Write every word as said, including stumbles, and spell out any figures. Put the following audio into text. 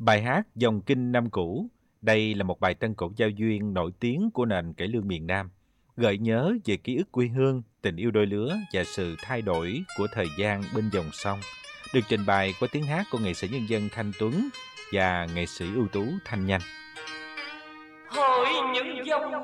Bài hát Dòng Kinh Năm Cũ, đây là một bài tân cổ giao duyên nổi tiếng của nền cải lương miền Nam, gợi nhớ về ký ức quê hương, tình yêu đôi lứa và sự thay đổi của thời gian bên dòng sông. Được trình bày qua tiếng hát của nghệ sĩ nhân dân Thanh Tuấn và nghệ sĩ ưu tú Thanh Nhanh. Hỡi những dòng